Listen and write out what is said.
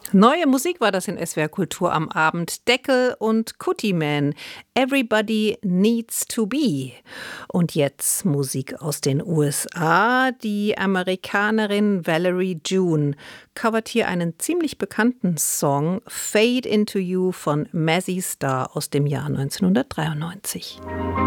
Neue Musik war das in SWR Kultur am Abend. Deckel und Kuttiman. Everybody needs to be. Und jetzt Musik aus den USA. Die Amerikanerin Valerie June covert hier einen ziemlich bekannten Song, Fade into You von Mazzy Star aus dem Jahr 1993.